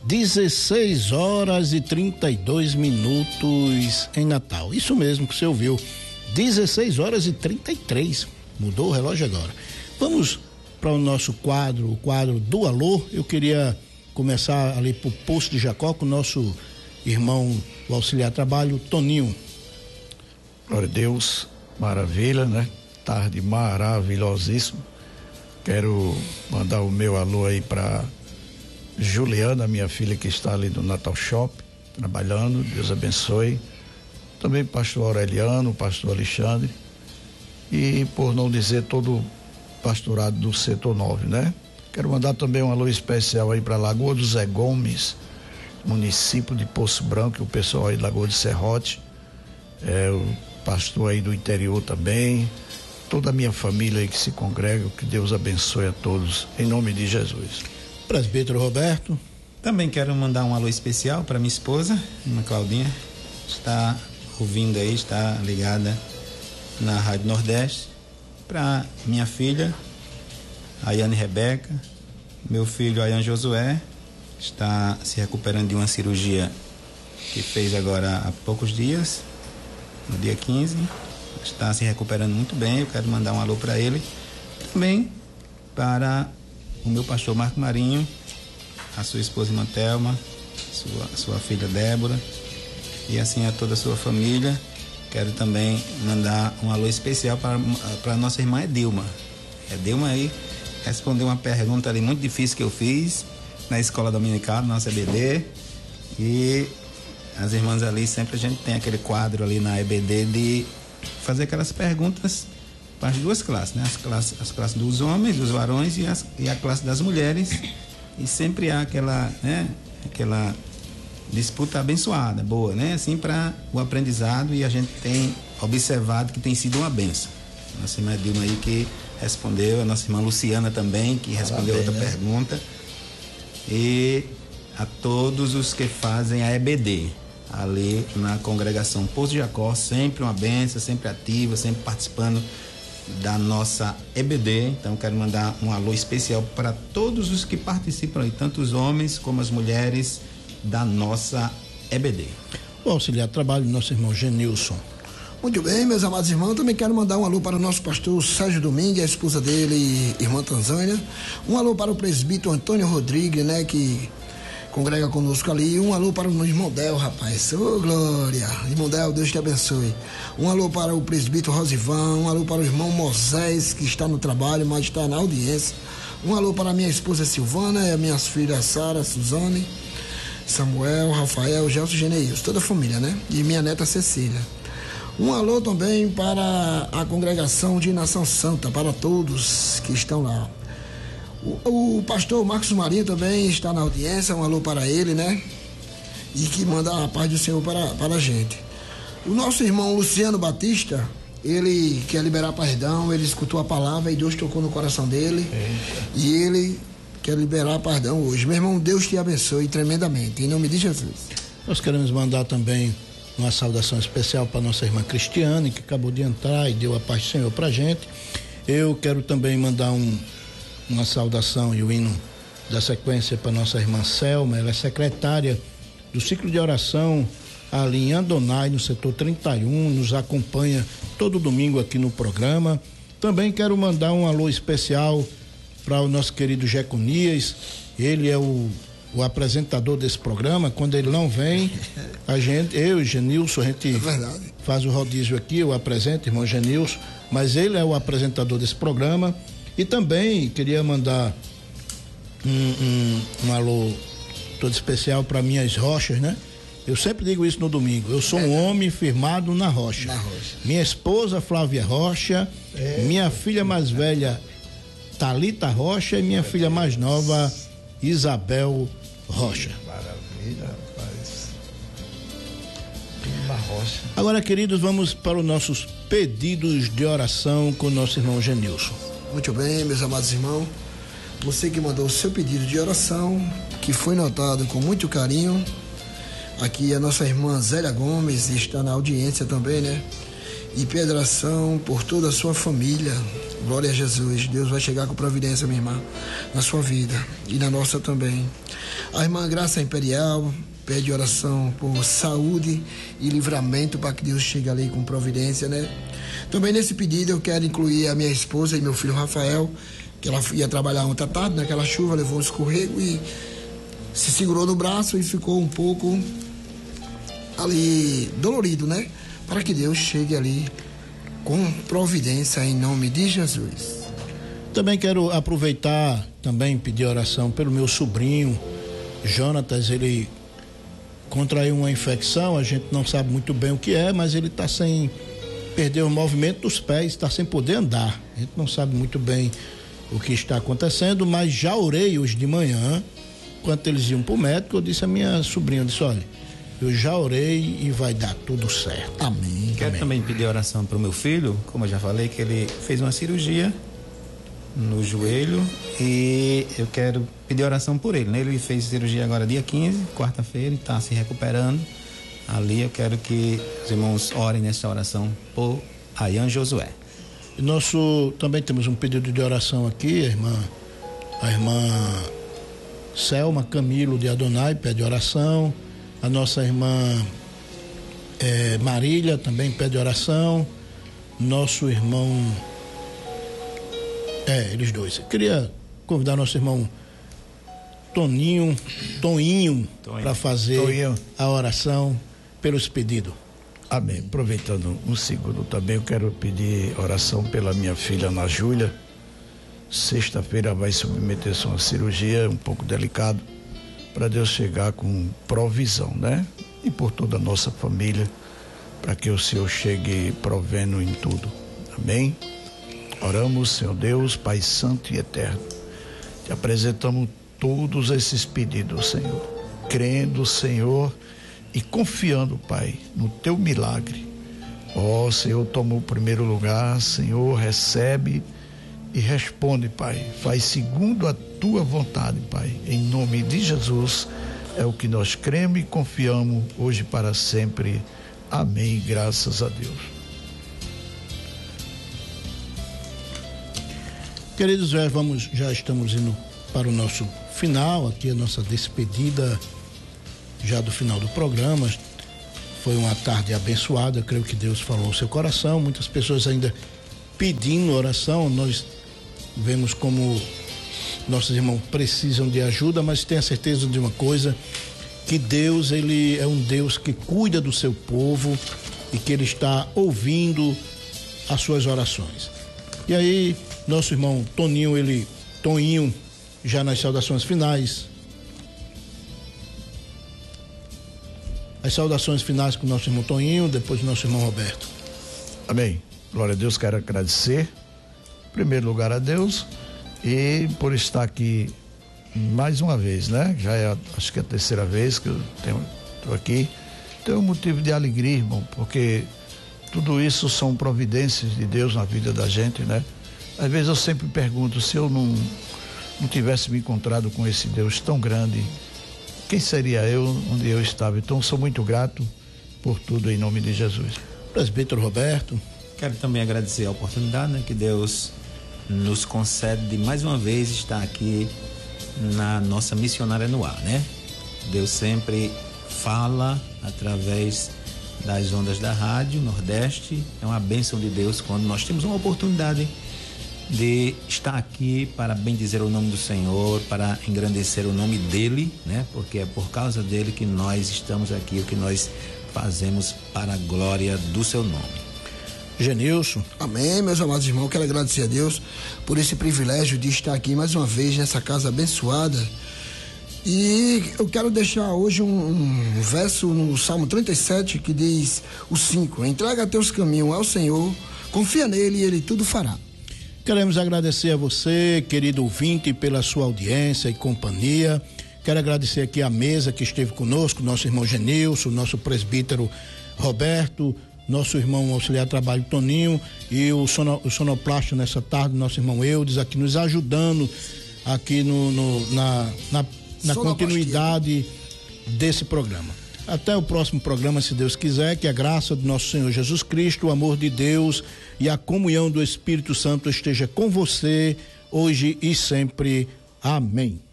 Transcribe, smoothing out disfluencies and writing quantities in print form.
16 horas e 32 minutos em Natal. Isso mesmo que você ouviu. 16 horas e 33. Mudou o relógio agora. Vamos para o nosso quadro, o quadro do Alô. Eu queria começar ali pro Poço de Jacó com o nosso irmão, o auxiliar trabalho, Toninho. Glória a Deus, maravilha, né? Tarde maravilhosíssima. Quero mandar o meu alô aí para Juliana, minha filha que está ali no Natal Shop, trabalhando, Deus abençoe. Também pastor Aureliano, pastor Alexandre e, por não dizer, todo o pastorado do setor 9, né? Quero mandar também um alô especial aí para Lagoa do Zé Gomes, município de Poço Branco, o pessoal aí de Lagoa de Serrote, o pastor aí do interior também, toda a minha família aí que se congrega, que Deus abençoe a todos, em nome de Jesus. Presbítero Roberto. Também quero mandar um alô especial para minha esposa, irmã Claudinha, está ouvindo aí, está ligada na Rádio Nordeste, para minha filha, Ayane Rebeca, meu filho Ayan Josué, está se recuperando de uma cirurgia que fez agora há poucos dias, no dia 15, está se recuperando muito bem. Eu quero mandar um alô para ele, também para o meu pastor Marco Marinho, a sua esposa irmã Thelma, sua filha Débora e assim a toda a sua família. Quero também mandar um alô especial para a nossa irmã Edilma. Edilma aí respondeu uma pergunta ali muito difícil que eu fiz na escola dominical, nossa EBD, e as irmãs ali, sempre a gente tem aquele quadro ali na EBD de fazer aquelas perguntas para as duas classes, né? As classes dos homens, dos varões e a classe das mulheres, e sempre há aquela, né? Aquela disputa abençoada, boa, né? Assim, para o aprendizado, e a gente tem observado que tem sido uma bênção. Nossa irmã Dilma aí que respondeu, a nossa irmã Luciana também, que respondeu outra pergunta, e a todos os que fazem a EBD ali na congregação Poço de Jacó, sempre uma bênção, sempre ativa, sempre participando da nossa EBD. Então quero mandar um alô especial para todos os que participam aí, tanto os homens como as mulheres da nossa EBD. O auxiliar de trabalho do nosso irmão Genilson. Muito bem, meus amados irmãos, também quero mandar um alô para o nosso pastor Sérgio Domingues, a esposa dele, irmã Tanzânia. Um alô para o presbítero Antônio Rodrigues, né, que congrega conosco ali. Um alô para o irmão Del, rapaz. Ô, glória. Irmão Del, Deus te abençoe. Um alô para o presbítero Rosivan. Um alô para o irmão Moisés, que está no trabalho, mas está na audiência. Um alô para a minha esposa Silvana e as minhas filhas Sara, Suzane, Samuel, Rafael, Gelson e Geneilson. Toda a família, né? E minha neta Cecília. Um alô também para a congregação de Nação Santa, para todos que estão lá. O pastor Marcos Marinho também está na audiência, um alô para ele, né? E que manda a paz do Senhor para a gente. O nosso irmão Luciano Batista, ele quer liberar perdão, ele escutou a palavra e Deus tocou no coração dele. Eita. E ele quer liberar perdão hoje. Meu irmão, Deus te abençoe tremendamente, em nome de Jesus. Nós queremos mandar também uma saudação especial para nossa irmã Cristiane, que acabou de entrar e deu a paz do Senhor para a gente. Eu quero também mandar uma saudação e o hino da sequência para nossa irmã Selma. Ela é secretária do ciclo de oração ali em Andonai, no setor 31, nos acompanha todo domingo aqui no programa. Também quero mandar um alô especial para o nosso querido Jeconias. Ele é o apresentador desse programa. Quando ele não vem, eu e Genilson, a gente faz o rodízio aqui, eu apresento, irmão Genilson, mas ele é o apresentador desse programa. E também queria mandar um alô todo especial para minhas rochas, né? Eu sempre digo isso no domingo, eu sou um homem firmado na rocha. Minha esposa Flávia Rocha, minha filha mais velha Thalita Rocha e minha filha mais nova Isabel Rocha. Maravilha, rapaz. Uma rocha. Agora, queridos, vamos para os nossos pedidos de oração com o nosso irmão Genilson. Muito bem, meus amados irmãos. Você que mandou o seu pedido de oração, que foi notado com muito carinho. Aqui a nossa irmã Zélia Gomes está na audiência também, né? E pedração por toda a sua família. Glória a Jesus. Deus vai chegar com providência, minha irmã, na sua vida e na nossa também. A irmã Graça Imperial pede oração por saúde e livramento para que Deus chegue ali com providência, né? Também nesse pedido eu quero incluir a minha esposa e meu filho Rafael, que ela ia trabalhar ontem à tarde, naquela chuva, levou um escorrego e se segurou no braço e ficou um pouco ali dolorido, né? Para que Deus chegue ali com providência em nome de Jesus. Também quero aproveitar, também pedir oração pelo meu sobrinho, Jonatas. Ele contraiu uma infecção, a gente não sabe muito bem o que é, mas ele está sem perder o movimento dos pés, está sem poder andar. A gente não sabe muito bem o que está acontecendo, mas já orei hoje de manhã, enquanto eles iam para o médico, eu disse à minha sobrinha, eu disse, olha, eu já orei e vai dar tudo certo. Amém. Quero também pedir oração para o meu filho, como eu já falei, que ele fez uma cirurgia no joelho e eu quero pedir oração por ele, né? Ele fez cirurgia agora dia 15, quarta-feira, e está se recuperando. Ali eu quero que os irmãos orem nessa oração por Ayan Josué. E também temos um pedido de oração aqui, a irmã Selma Camilo de Adonai pede oração, a nossa irmã Marília também pede oração, nosso irmão, eles dois. Eu queria convidar nosso irmão Toninho para fazer a oração pelos pedidos. Amém. Aproveitando um segundo também, eu quero pedir oração pela minha filha Ana Júlia. Sexta-feira vai submeter-se a uma cirurgia um pouco delicada, para Deus chegar com provisão, né? E por toda a nossa família, para que o Senhor chegue provendo em tudo. Amém? Oramos, Senhor Deus, Pai Santo e Eterno. Te apresentamos todos esses pedidos, Senhor, crendo, Senhor, e confiando, Pai, no teu milagre. Ó, Senhor, toma o primeiro lugar, Senhor, recebe e responde, Pai. Faz segundo a tua vontade, Pai. Em nome de Jesus, é o que nós cremos e confiamos hoje para sempre. Amém. Graças a Deus. Queridos, já estamos indo para o nosso final, aqui a nossa despedida já do final do programa. Foi uma tarde abençoada, creio que Deus falou ao seu coração, muitas pessoas ainda pedindo oração. Nós vemos como nossos irmãos precisam de ajuda, mas tenha certeza de uma coisa, que Deus, ele é um Deus que cuida do seu povo e que ele está ouvindo as suas orações. E aí, nosso irmão Toninho, já nas saudações finais. As saudações finais com o nosso irmão Toninho, depois o nosso irmão Roberto. Amém. Glória a Deus, quero agradecer, em primeiro lugar, a Deus, e por estar aqui mais uma vez, né? Já é, acho que é a terceira vez que eu estou aqui. Tenho um motivo de alegria, irmão, porque tudo isso são providências de Deus na vida da gente, né? Às vezes eu sempre pergunto, se eu não tivesse me encontrado com esse Deus tão grande, quem seria eu onde eu estava? Então sou muito grato por tudo em nome de Jesus. Presbítero Roberto. Quero também agradecer a oportunidade, né, que Deus nos concede de mais uma vez estar aqui na nossa missionária no ar, né? Deus sempre fala através das ondas da Rádio Nordeste. É uma bênção de Deus quando nós temos uma oportunidade de estar aqui para bendizer o nome do Senhor, para engrandecer o nome dele, né? Porque é por causa dele que nós estamos aqui, o que nós fazemos para a glória do seu nome. Genilson. Amém, meus amados irmãos, quero agradecer a Deus por esse privilégio de estar aqui mais uma vez nessa casa abençoada. E eu quero deixar hoje um verso no Salmo 37 que diz o 5: entrega teus caminhos ao Senhor, confia nele e ele tudo fará. Queremos agradecer a você, querido ouvinte, pela sua audiência e companhia. Quero agradecer aqui a mesa que esteve conosco, nosso irmão Genilson, nosso presbítero Roberto, nosso irmão auxiliar de trabalho Toninho e o sonoplasta nessa tarde, nosso irmão Eudes, aqui nos ajudando aqui na continuidade desse programa. Até o próximo programa, se Deus quiser, que a graça do nosso Senhor Jesus Cristo, o amor de Deus e a comunhão do Espírito Santo esteja com você hoje e sempre. Amém.